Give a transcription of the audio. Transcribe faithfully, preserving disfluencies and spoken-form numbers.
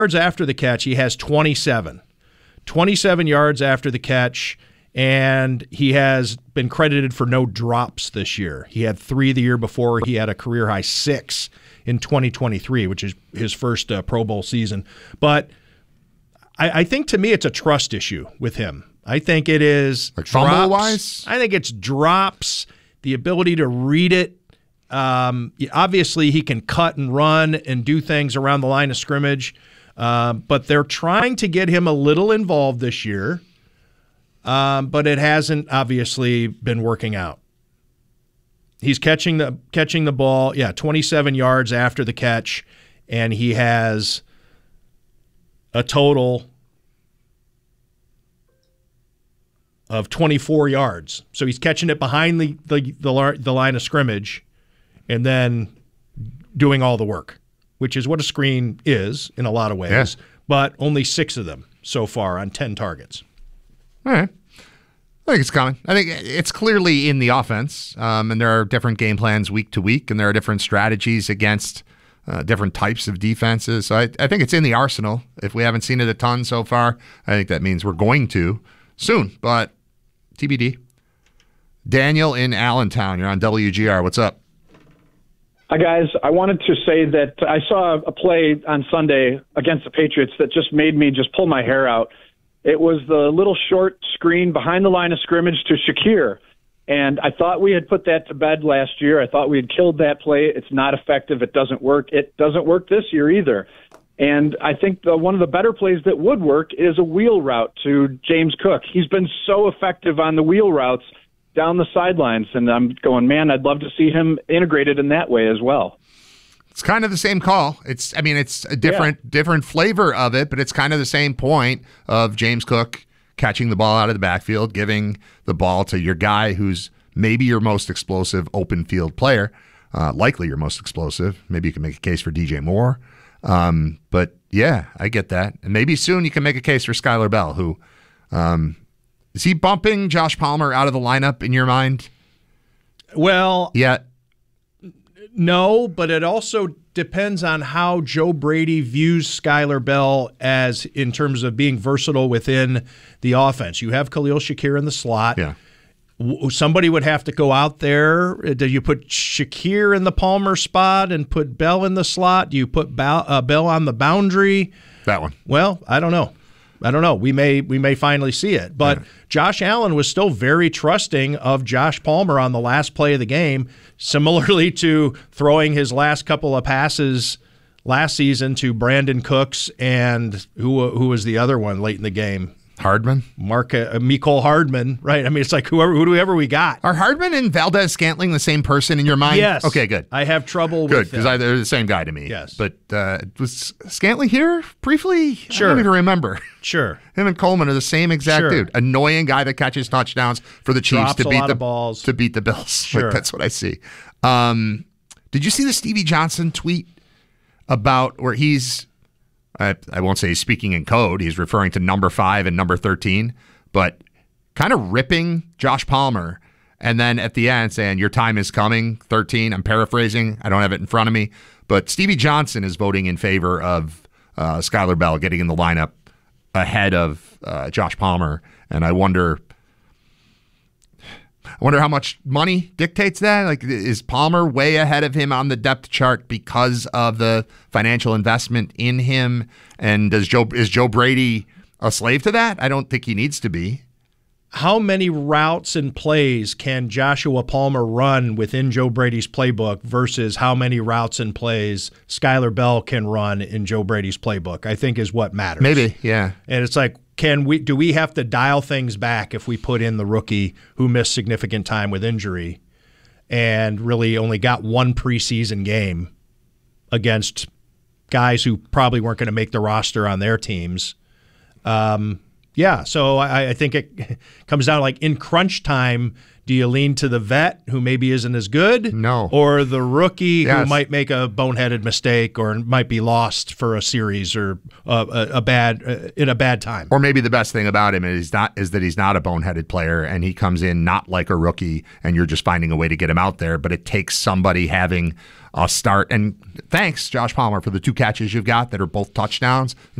yards after the catch, he has twenty-seven. twenty-seven yards after the catch, and he has been credited for no drops this year. He had three the year before. He had a career-high six in twenty twenty-three, which is his first uh, Pro Bowl season. But I, I think, to me, it's a trust issue with him. I think it is like drops. fumble-wise? I think it's drops, the ability to read it. Um, obviously, he can cut and run and do things around the line of scrimmage, uh, but they're trying to get him a little involved this year, um, but it hasn't obviously been working out. He's catching the catching the ball, yeah, twenty-seven yards after the catch, and he has a total of twenty-four yards. So he's catching it behind the, the, the, the line of scrimmage and then doing all the work, which is what a screen is in a lot of ways, yeah. but only six of them so far on ten targets. All right. I think it's coming. I think it's clearly in the offense, um, and there are different game plans week to week, and there are different strategies against uh, different types of defenses. So I, I think it's in the arsenal. If we haven't seen it a ton so far, I think that means we're going to soon, but T B D. Daniel in Allentown, you're on W G R. What's up? Hi, guys. I wanted to say that I saw a play on Sunday against the Patriots that just made me just pull my hair out. It was the little short screen behind the line of scrimmage to Shakir. And I thought we had put that to bed last year. I thought we had killed that play. It's not effective. It doesn't work. It doesn't work this year either. And I think the, one of the better plays that would work is a wheel route to James Cook. He's been so effective on the wheel routes down the sidelines, and I'm going, man, I'd love to see him integrated in that way as well. It's kind of the same call. It's, I mean, it's a different, yeah. different flavor of it, but it's kind of the same point of James Cook catching the ball out of the backfield, giving the ball to your guy who's maybe your most explosive open field player, uh, likely your most explosive. Maybe you can make a case for D J Moore. Um, but yeah, I get that. And maybe soon you can make a case for Skylar Bell, who, um, is he bumping Josh Palmer out of the lineup in your mind? Well, yeah, no, but it also depends on how Joe Brady views Skylar Bell as in terms of being versatile within the offense. You have Khalil Shakir in the slot. Yeah. Somebody would have to go out there. Do you put Shakir in the Palmer spot and put Bell in the slot? Do you put Bell, uh, Bell on the boundary? That one. Well, I don't know. I don't know. We may we may finally see it. But yeah. Josh Allen was still very trusting of Josh Palmer on the last play of the game, similarly to throwing his last couple of passes last season to Brandon Cooks and who who was the other one late in the game? Hardman? Mark, uh, Mecole Hardman, right? I mean, it's like whoever, whoever we got. Are Hardman and Valdez Scantling the same person in your mind? Yes. Okay, good. I have trouble good, with Good, because they're the same guy to me. Yes. But uh, was Scantling here briefly? Sure. I don't even remember. Sure. Him and Coleman are the same exact sure. dude. Annoying guy that catches touchdowns for the Chiefs Drops to beat a the balls. to beat the Bills. Sure. Like, that's what I see. Um, did you see the Stevie Johnson tweet about where he's I, I won't say he's speaking in code. He's referring to number five and number thirteen, but kind of ripping Josh Palmer. And then at the end saying, your time is coming, thirteen. I'm paraphrasing. I don't have it in front of me. But Stevie Johnson is voting in favor of uh, Skylar Bell getting in the lineup ahead of uh, Josh Palmer. And I wonder... I wonder how much money dictates that. Like, is Palmer way ahead of him on the depth chart because of the financial investment in him? And does Joe is Joe Brady a slave to that? I don't think he needs to be. How many routes and plays can Joshua Palmer run within Joe Brady's playbook versus how many routes and plays Skylar Bell can run in Joe Brady's playbook, I think is what matters. Maybe, yeah. And it's like, Can we do we have to dial things back if we put in the rookie who missed significant time with injury and really only got one preseason game against guys who probably weren't going to make the roster on their teams? Um, yeah, so I, I think it comes down to, like, in crunch time, do you lean to the vet who maybe isn't as good? No. Or the rookie yes. who might make a boneheaded mistake or might be lost for a series or a, a, a bad uh, in a bad time? Or maybe the best thing about him is not is that he's not a boneheaded player and he comes in not like a rookie and you're just finding a way to get him out there. But it takes somebody having I'll start. And thanks, Josh Palmer, for the two catches you've got that are both touchdowns.